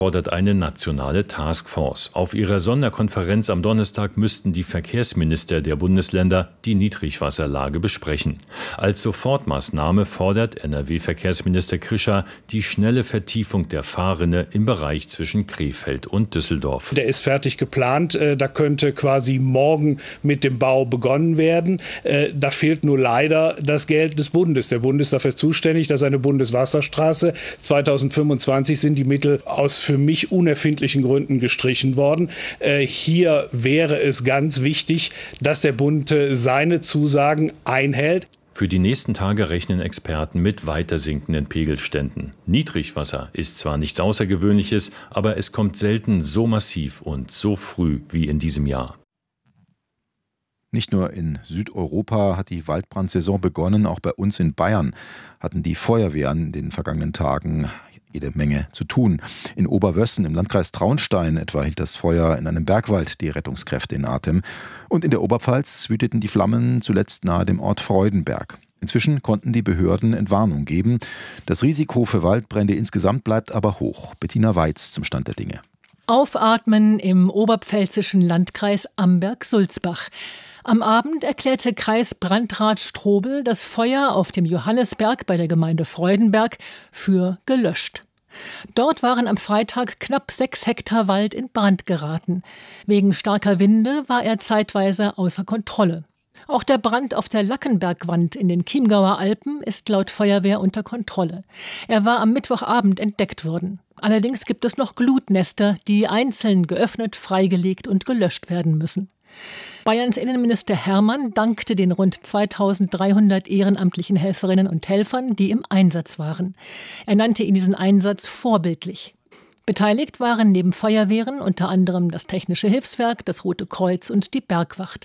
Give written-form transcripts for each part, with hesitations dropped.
fordert eine nationale Taskforce. Auf ihrer Sonderkonferenz am Donnerstag müssten die Verkehrsminister der Bundesländer die Niedrigwasserlage besprechen. Als Sofortmaßnahme fordert NRW-Verkehrsminister Krischer die schnelle Vertiefung der Fahrrinne im Bereich zwischen Krefeld und Düsseldorf. Der ist fertig geplant. Da könnte quasi morgen mit dem Bau begonnen werden. Da fehlt nur leider das Geld des Bundes. Der Bund ist dafür zuständig, dass eine Bundeswasserstraße 2025 sind die Mittel aus für mich unerfindlichen Gründen gestrichen worden. Hier wäre es ganz wichtig, dass der Bund seine Zusagen einhält. Für die nächsten Tage rechnen Experten mit weiter sinkenden Pegelständen. Niedrigwasser ist zwar nichts Außergewöhnliches, aber es kommt selten so massiv und so früh wie in diesem Jahr. Nicht nur in Südeuropa hat die Waldbrandsaison begonnen, auch bei uns in Bayern hatten die Feuerwehren in den vergangenen Tagen jede Menge zu tun. In Oberwössen im Landkreis Traunstein etwa hielt das Feuer in einem Bergwald die Rettungskräfte in Atem. Und in der Oberpfalz wüteten die Flammen zuletzt nahe dem Ort Freudenberg. Inzwischen konnten die Behörden Entwarnung geben. Das Risiko für Waldbrände insgesamt bleibt aber hoch. Bettina Weiz zum Stand der Dinge. Aufatmen im oberpfälzischen Landkreis Amberg-Sulzbach. Am Abend erklärte Kreisbrandrat Strobel das Feuer auf dem Johannisberg bei der Gemeinde Freudenberg für gelöscht. Dort waren am Freitag knapp 6 Hektar Wald in Brand geraten. Wegen starker Winde war er zeitweise außer Kontrolle. Auch der Brand auf der Lackenbergwand in den Chiemgauer Alpen ist laut Feuerwehr unter Kontrolle. Er war am Mittwochabend entdeckt worden. Allerdings gibt es noch Glutnester, die einzeln geöffnet, freigelegt und gelöscht werden müssen. Bayerns Innenminister Hermann dankte den rund 2300 ehrenamtlichen Helferinnen und Helfern, die im Einsatz waren. Er nannte diesen Einsatz vorbildlich. Beteiligt waren neben Feuerwehren unter anderem das Technische Hilfswerk, das Rote Kreuz und die Bergwacht.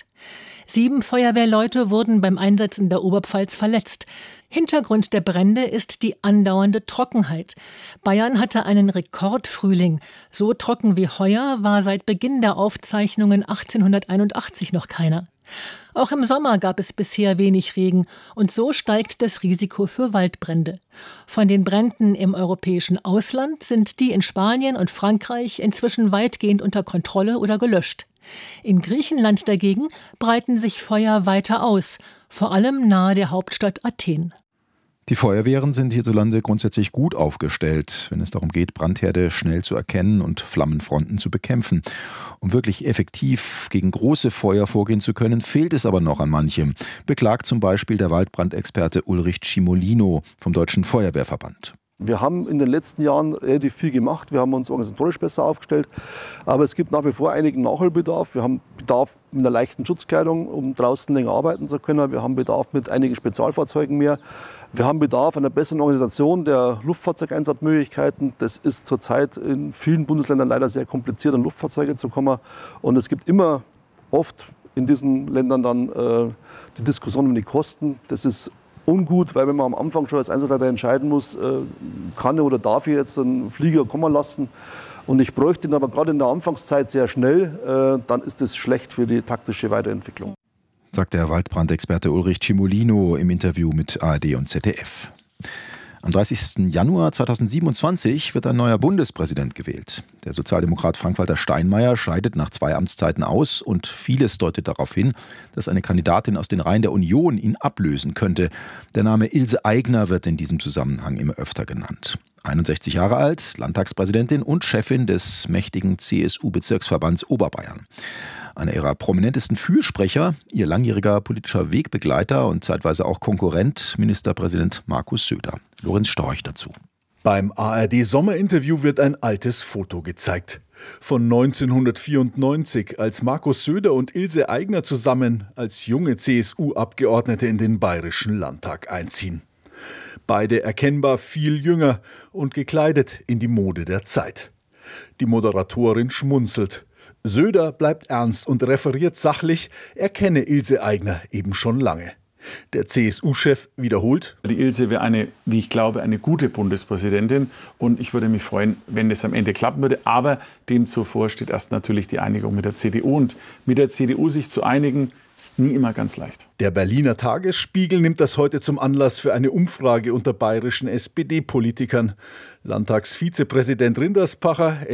7 Feuerwehrleute wurden beim Einsatz in der Oberpfalz verletzt. Hintergrund der Brände ist die andauernde Trockenheit. Bayern hatte einen Rekordfrühling. So trocken wie heuer war seit Beginn der Aufzeichnungen 1881 noch keiner. Auch im Sommer gab es bisher wenig Regen und so steigt das Risiko für Waldbrände. Von den Bränden im europäischen Ausland sind die in Spanien und Frankreich inzwischen weitgehend unter Kontrolle oder gelöscht. In Griechenland dagegen breiten sich Feuer weiter aus, vor allem nahe der Hauptstadt Athen. Die Feuerwehren sind hierzulande grundsätzlich gut aufgestellt, wenn es darum geht, Brandherde schnell zu erkennen und Flammenfronten zu bekämpfen. Um wirklich effektiv gegen große Feuer vorgehen zu können, fehlt es aber noch an manchem, beklagt zum Beispiel der Waldbrandexperte Ulrich Cimolino vom Deutschen Feuerwehrverband. Wir haben in den letzten Jahren relativ viel gemacht. Wir haben uns organisatorisch besser aufgestellt. Aber es gibt nach wie vor einigen Nachholbedarf. Wir haben Bedarf mit einer leichten Schutzkleidung, um draußen länger arbeiten zu können. Wir haben Bedarf mit einigen Spezialfahrzeugen mehr. Wir haben Bedarf einer besseren Organisation der Luftfahrzeugeinsatzmöglichkeiten. Das ist zurzeit in vielen Bundesländern leider sehr kompliziert, an Luftfahrzeuge zu kommen. Und es gibt immer oft in diesen Ländern dann die Diskussion um die Kosten. Das ist ungut, weil wenn man am Anfang schon als Einsatzleiter entscheiden muss, kann oder darf ich jetzt einen Flieger kommen lassen und ich bräuchte ihn aber gerade in der Anfangszeit sehr schnell, dann ist das schlecht für die taktische Weiterentwicklung. Sagt der Waldbrandexperte Ulrich Cimolino im Interview mit ARD und ZDF. Am 30. Januar 2027 wird ein neuer Bundespräsident gewählt. Der Sozialdemokrat Frank-Walter Steinmeier scheidet nach 2 Amtszeiten aus und vieles deutet darauf hin, dass eine Kandidatin aus den Reihen der Union ihn ablösen könnte. Der Name Ilse Aigner wird in diesem Zusammenhang immer öfter genannt. 61 Jahre alt, Landtagspräsidentin und Chefin des mächtigen CSU-Bezirksverbands Oberbayern. Einer ihrer prominentesten Fürsprecher, ihr langjähriger politischer Wegbegleiter und zeitweise auch Konkurrent, Ministerpräsident Markus Söder. Lorenz Storch dazu. Beim ARD-Sommerinterview wird ein altes Foto gezeigt. Von 1994, als Markus Söder und Ilse Aigner zusammen als junge CSU-Abgeordnete in den Bayerischen Landtag einziehen. Beide erkennbar viel jünger und gekleidet in die Mode der Zeit. Die Moderatorin schmunzelt. Söder bleibt ernst und referiert sachlich, er kenne Ilse Aigner eben schon lange. Der CSU-Chef wiederholt: Die Ilse wäre wie ich glaube, eine gute Bundespräsidentin und ich würde mich freuen, wenn das am Ende klappen würde. Aber dem zuvor steht erst natürlich die Einigung mit der CDU. Und mit der CDU sich zu einigen, ist nie immer ganz leicht. Der Berliner Tagesspiegel nimmt das heute zum Anlass für eine Umfrage unter bayerischen SPD-Politikern. Landtagsvizepräsident Rinderspacher,